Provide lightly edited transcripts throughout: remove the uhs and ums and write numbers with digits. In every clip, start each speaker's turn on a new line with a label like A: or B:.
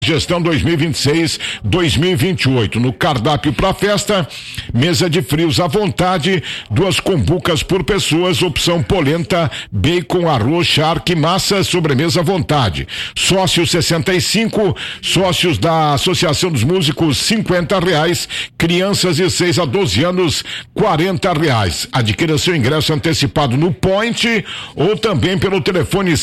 A: Gestão 2026-2028. No cardápio para festa, mesa de frios à vontade, 2 cumbucas por pessoas, opção polenta, bacon, arroz, charque, massa, sobremesa à vontade. Sócios 65, sócios da Associação dos Músicos R$50, crianças de 6 a 12 anos R$40. Adquira seu ingresso antecipado no Point ou também pelo telefone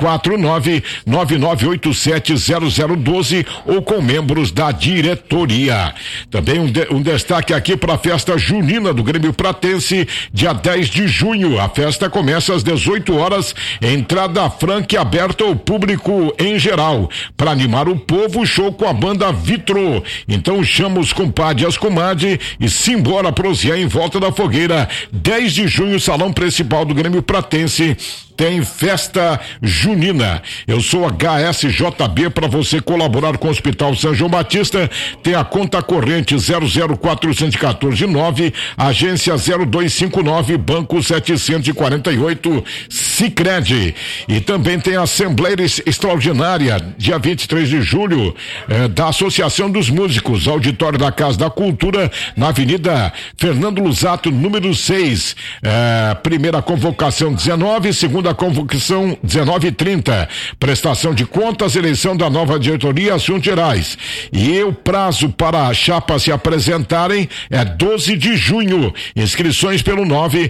A: 549-9987-0012 ou com membros da diretoria. Também um destaque aqui para a festa junina do Grêmio Pratense, dia 10 de junho. A festa começa às 18 horas, entrada franca e aberta ao público em geral. Para animar o povo, show com a banda Vitro. Então chama os compadres e as comadres e simbora prosear em volta da fogueira. 10 de junho, salão principal do Grêmio Pratense. Tem festa junina. Eu sou HSJB. Para você colaborar com o Hospital São João Batista, tem a conta corrente 00414-9, agência 0259, banco 748, Sicredi. E também tem a Assembleia Extraordinária, dia 23 de julho, da Associação dos Músicos, auditório da Casa da Cultura, na Avenida Fernando Lusato, número 6. Primeira convocação 19, segunda convocação 19h30. Prestação de contas, eleição da nova diretoria, assuntos gerais. E o prazo para as chapas se apresentarem é 12 de junho. Inscrições pelo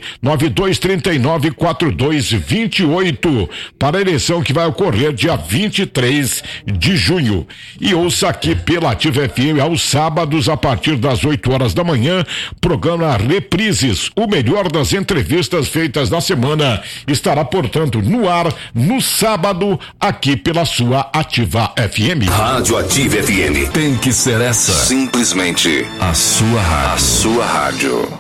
A: 992394228 para a eleição que vai ocorrer dia 23 de junho. E ouça aqui pela Ativa FM aos sábados a partir das 8 horas da manhã, programa Reprises, o melhor das entrevistas feitas na semana, estará portanto no ar no sábado aqui pela sua Ativa FM.
B: Rádio Ativa FM. Tem que ser essa. Simplesmente a sua rádio. A sua rádio.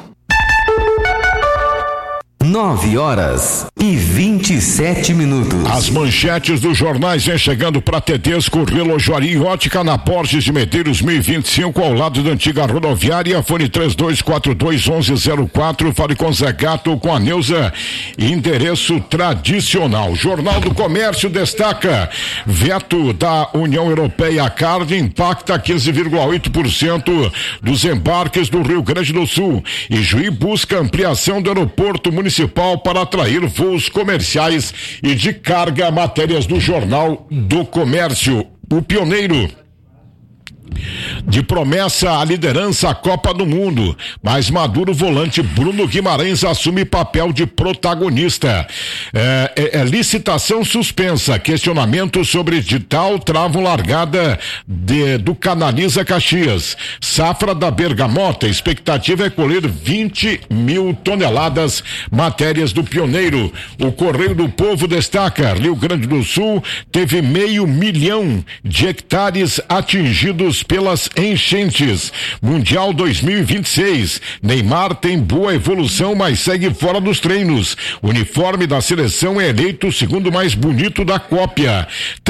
C: 9h27.
A: As manchetes dos jornais vêm chegando para Tedesco, Relojoaria e Ótica na Borges de Medeiros 1025, ao lado da antiga rodoviária. Fone 3242-1104. Fale com Zé Gato, com a Neuza. Endereço tradicional. Jornal do Comércio destaca: veto da União Europeia à carne impacta 15,8% dos embarques do Rio Grande do Sul. E Juí busca ampliação do aeroporto municipal para atrair voos comerciais e de carga. Matérias do Jornal do Comércio. O Pioneiro: de promessa à liderança à Copa do Mundo, mas maduro volante Bruno Guimarães assume papel de protagonista. Licitação suspensa, questionamento sobre edital travam largada do Canaliza Caxias. Safra da bergamota, expectativa é colher 20 mil toneladas. Matérias do Pioneiro. O Correio do Povo destaca: Rio Grande do Sul teve 500 mil de hectares atingidos pelas enchentes. Mundial 2026. Neymar tem boa evolução, mas segue fora dos treinos. Uniforme da seleção é eleito o segundo mais bonito da Copa.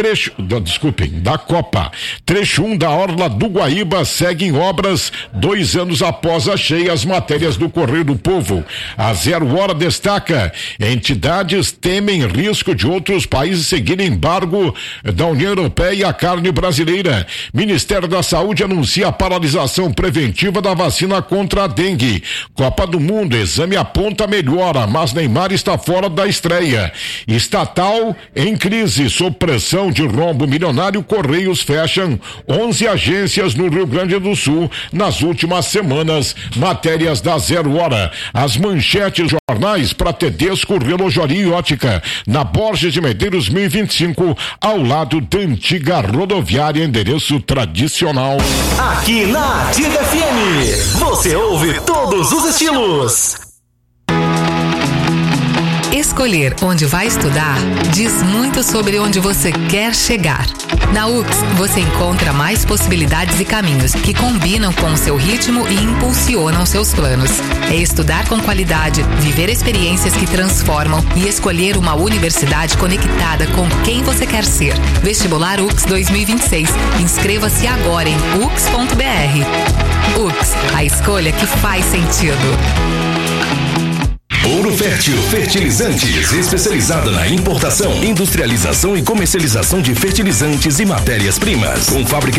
A: Trecho 1 da Orla do Guaíba segue em obras 2 anos após a cheia. As matérias do Correio do Povo. A 0 Hora destaca: entidades temem risco de outros países seguirem embargo da União Europeia à carne brasileira. Ministério da Saúde anuncia a paralisação preventiva da vacina contra a dengue. Copa do Mundo, exame aponta melhora, mas Neymar está fora da estreia. Estatal em crise, sob pressão de rombo milionário, Correios fecham 11 agências no Rio Grande do Sul nas últimas semanas. Matérias da 0 Hora. As manchetes jornais para Tedesco, Relojoaria e Ótica, na Borges de Medeiros 1025, ao lado da antiga rodoviária, endereço tradicional.
C: Aqui na Ativa FM, você ouve todos os estilos.
D: Escolher onde vai estudar diz muito sobre onde você quer chegar. Na UX, você encontra mais possibilidades e caminhos que combinam com o seu ritmo e impulsionam seus planos. É estudar com qualidade, viver experiências que transformam e escolher uma universidade conectada com quem você quer ser. Vestibular UX 2026. Inscreva-se agora em ux.br. UX, a escolha que faz sentido.
B: Ouro Fértil Fertilizantes, especializada na importação, industrialização e comercialização de fertilizantes e matérias-primas. Com fábrica